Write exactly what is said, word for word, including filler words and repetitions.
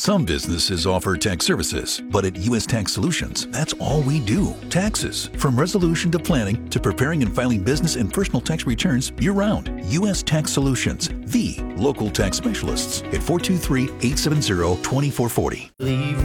Some businesses offer tax services, but at U S Tax Solutions, that's all we do. Taxes. From resolution to planning to preparing and filing business and personal tax returns year-round. U S Tax Solutions, the local tax specialists at four two three, eight seven zero, two four four zero. Leave